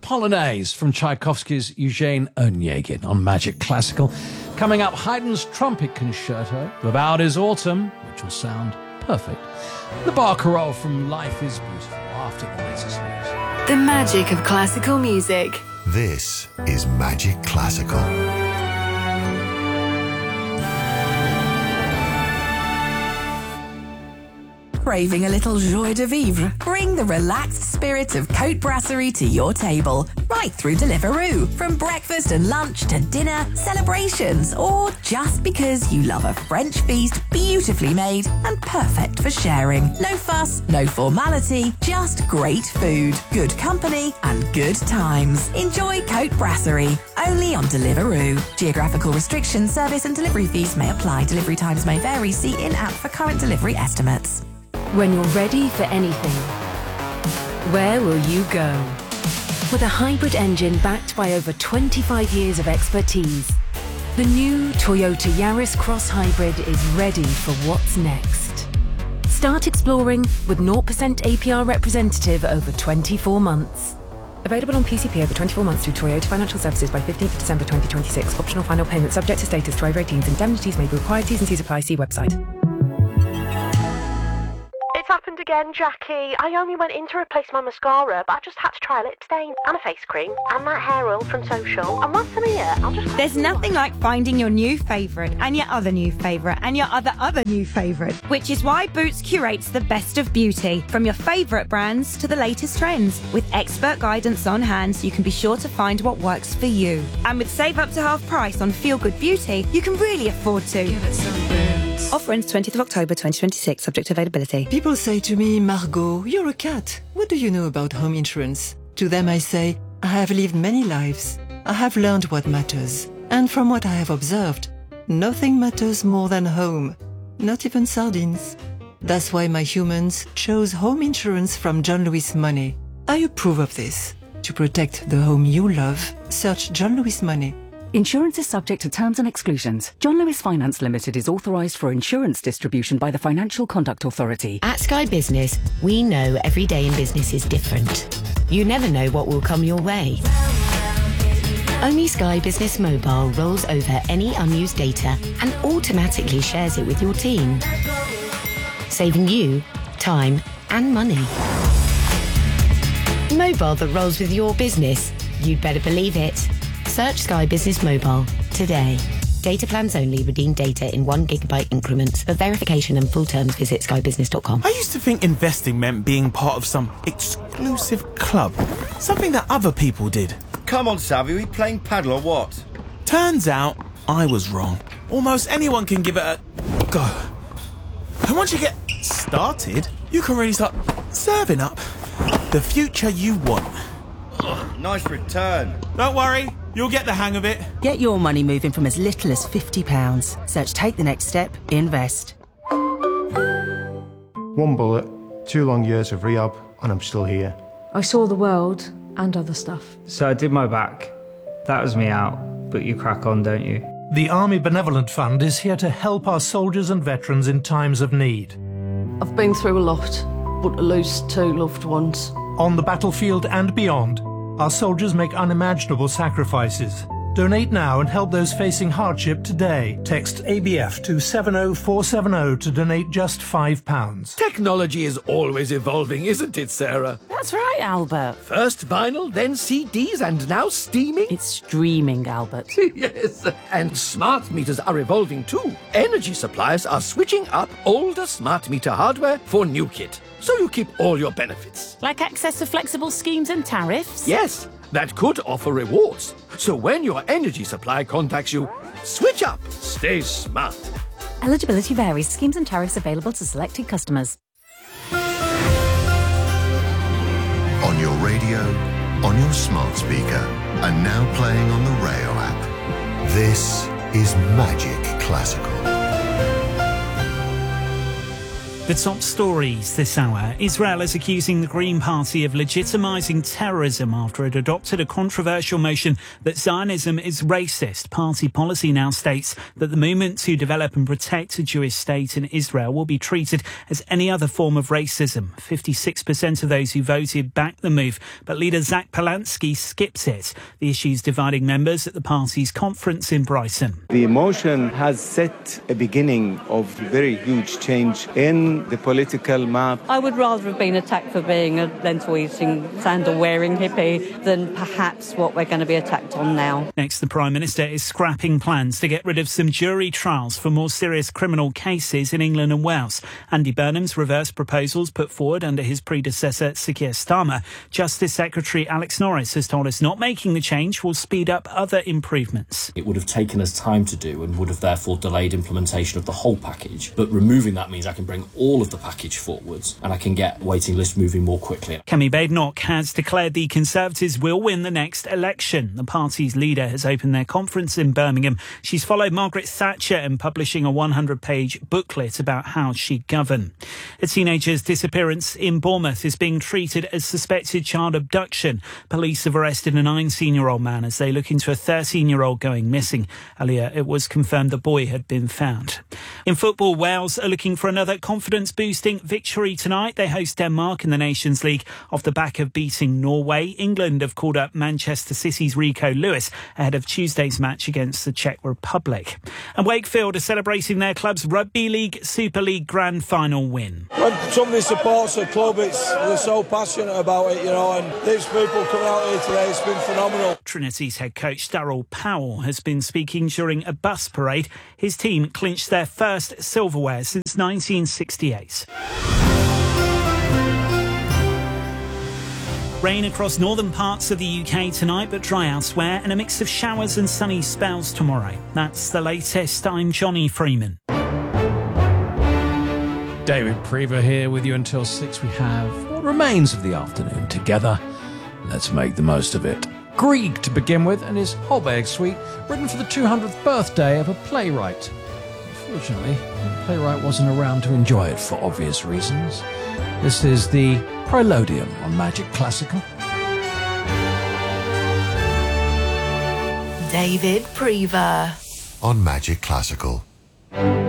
Polonaise from Tchaikovsky's Eugene Onegin on Magic Classical. Coming up, Haydn's Trumpet Concerto, About Is Autumn, which will sound perfect. The Barcarolle from Life is Beautiful after the latest news. The magic of classical music. This is Magic Classical. Craving a little joie de vivre? Bring the relaxed spirit of Côte Brasserie to your table, right through Deliveroo. From breakfast and lunch to dinner, celebrations, or just because you love a French feast beautifully made and perfect for sharing. No fuss, no formality, just great food, good company and good times. Enjoy Côte Brasserie, only on Deliveroo. Geographical restrictions, service and delivery fees may apply. Delivery times may vary. See in-app for current delivery estimates. When you're ready for anything, where will you go? With a hybrid engine backed by over 25 years of expertise, the new Toyota Yaris Cross Hybrid is ready for what's next. Start exploring with 0% APR representative over 24 months. Available on PCP over 24 months through Toyota Financial Services by 15th December 2026. Optional final payment subject to status to over 18s. Indemnities may be required. T's and C's apply. See website. It's happened again, Jackie. I only went in to replace my mascara, but I just had to try a lip stain and a face cream and that hair oil from Social. And once I'm here, I'll just... There's nothing like finding your new favourite and your other new favourite and your other new favourite, which is why Boots curates the best of beauty, from your favourite brands to the latest trends. With expert guidance on hand, so you can be sure to find what works for you. And with save up to half price on Feel Good Beauty, you can really afford to. Give it some Boots. Offer ends 20th of October 2026, subject to availability. People say to me, Margot, you're a cat. What do you know about home insurance? To them I say, I have lived many lives. I have learned what matters. And from what I have observed, nothing matters more than home. Not even sardines. That's why my humans chose home insurance from John Lewis Money. I approve of this. To protect the home you love, search John Lewis Money. Insurance is subject to terms and exclusions. John Lewis Finance Limited is authorised for insurance distribution by the Financial Conduct Authority. At Sky Business, we know every day in business is different. You never know what will come your way. Only Sky Business Mobile rolls over any unused data and automatically shares it with your team, saving you time and money. Mobile that rolls with your business. You'd better believe it. Search Sky Business Mobile today. Data plans only. Redeem data in 1 GB increments. For verification and full terms, visit skybusiness.com. I used to think investing meant being part of some exclusive club. Something that other people did. Come on, Savvy, we playing paddle or what? Turns out, I was wrong. Almost anyone can give it a go. And once you get started, you can really start serving up the future you want. Nice return. Don't worry. You'll get the hang of it. Get your money moving from as little as £50. Search Take the Next Step, Invest. 1 bullet, 2 long years of rehab, and I'm still here. I saw the world and other stuff. So I did my back. That was me out. But you crack on, don't you? The Army Benevolent Fund is here to help our soldiers and veterans in times of need. I've been through a lot, but to lose 2 loved ones. On the battlefield and beyond, our soldiers make unimaginable sacrifices. Donate now and help those facing hardship today. Text ABF to 70470 to donate just £5. Technology is always evolving, isn't it, Sarah? That's right, Albert. First vinyl, then CDs, and now streaming? It's streaming, Albert. Yes, and smart meters are evolving too. Energy suppliers are switching up older smart meter hardware for new kit, so you keep all your benefits. Like access to flexible schemes and tariffs? Yes, that could offer rewards. So when your energy supply contacts you, switch up. Stay smart. Eligibility varies. Schemes and tariffs available to selected customers. On your radio, on your smart speaker, and now playing on the Rayo app. This is Magic Classical. The top stories this hour. Israel is accusing the Green Party of legitimising terrorism after it adopted a controversial motion that Zionism is racist. Party policy now states that the movement to develop and protect a Jewish state in Israel will be treated as any other form of racism. 56% of those who voted backed the move, but leader Zach Polanski skips it. The issue's dividing members at the party's conference in Brighton. The motion has set a beginning of very huge change in the political map. I would rather have been attacked for being a lentil-eating, sandal-wearing hippie than perhaps what we're going to be attacked on now. Next, the Prime Minister is scrapping plans to get rid of some jury trials for more serious criminal cases in England and Wales. Andy Burnham's reversed proposals put forward under his predecessor, Sir Keir Starmer. Justice Secretary Alex Norris has told us not making the change will speed up other improvements. It would have taken us time to do and would have therefore delayed implementation of the whole package. But removing that means I can bring all of the package forwards and I can get waiting lists moving more quickly. Kemi Badenoch has declared the Conservatives will win the next election. The party's leader has opened their conference in Birmingham. She's followed Margaret Thatcher in publishing a 100-page booklet about how she'd govern. A teenager's disappearance in Bournemouth is being treated as suspected child abduction. Police have arrested a 19-year-old man as they look into a 13-year-old going missing. Earlier, it was confirmed the boy had been found. In football, Wales are looking for another confidence-boosting victory tonight. They host Denmark in the Nations League off the back of beating Norway. England have called up Manchester City's Rico Lewis ahead of Tuesday's match against the Czech Republic. And Wakefield are celebrating their club's Rugby League Super League Grand Final win. When somebody supports a club, they're so passionate about it, and these people coming out here today, it's been phenomenal. Trinity's head coach Darryl Powell has been speaking during a bus parade. His team clinched their first silverware since 1968. Rain across northern parts of the UK tonight, but dry elsewhere, and a mix of showers and sunny spells tomorrow. That's the latest. I'm Johnny Freeman. David Prever here with you until 6. We have what remains of the afternoon together. Let's make the most of it. Grieg to begin with, and his Holberg suite, written for the 200th birthday of a playwright. Unfortunately, the playwright wasn't around to enjoy it for obvious reasons. This is the Preludium on Magic Classical. David Prever on Magic Classical.